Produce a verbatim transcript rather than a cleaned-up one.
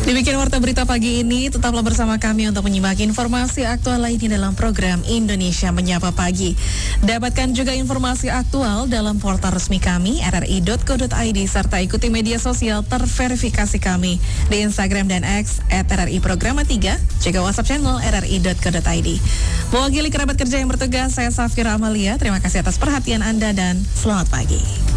Demikian warta berita pagi ini, tetaplah bersama kami untuk menyimak informasi aktual lainnya dalam program Indonesia Menyapa Pagi. Dapatkan juga informasi aktual dalam portal resmi kami r r i dot co dot i d serta ikuti media sosial terverifikasi kami di Instagram dan X at r r i programa tiga, juga WhatsApp channel r r i dot co dot i d. Mewakili kerabat kerja yang bertugas, saya Safira Amalia. Terima kasih atas perhatian Anda dan selamat pagi.